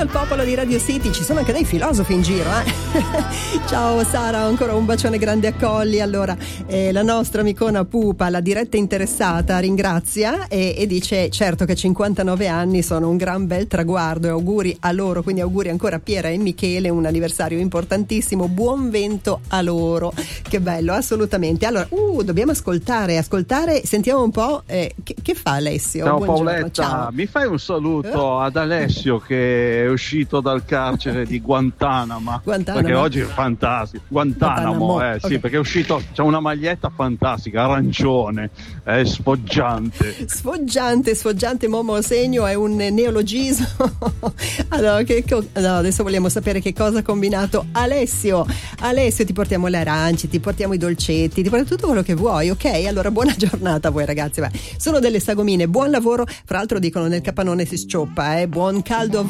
al popolo di Radio City, ci sono anche dei filosofi in giro, Ciao Sara, ancora un bacione grande a Colli. Allora, la nostra amicona Pupa, la diretta interessata, ringrazia e dice certo che 59 anni sono un gran bel traguardo e auguri a loro, quindi auguri ancora a Piera e Michele, un anniversario importantissimo, buon vento a loro. Che bello, assolutamente. Allora, dobbiamo ascoltare, sentiamo un po' che fa Alessio. Ciao buongiorno. Paoletta, Ciao. mi fai un saluto ad Alessio che è uscito dal carcere di Guantanamo. Perché oggi è fantastico. Guantanamo. Okay. Sì, perché è uscito, c'ha una maglietta fantastica, arancione, è sfoggiante, Momo Segno è un neologismo. Allora, adesso vogliamo sapere che cosa ha combinato Alessio, ti portiamo le arance, ti portiamo i dolcetti, ti portiamo tutto quello che vuoi, ok? Allora buona giornata a voi ragazzi. Sono delle sagomine, buon lavoro, fra l'altro dicono nel capannone si scioppa, buon caldo a